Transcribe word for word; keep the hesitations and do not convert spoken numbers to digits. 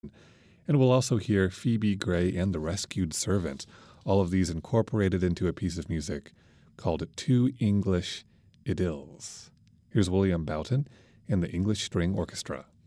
And we'll also hear Phoebe Gray and the Rescued Servant, all of these incorporated into a piece of music called Two English Idylls. Here's William Boughton and the English String Orchestra.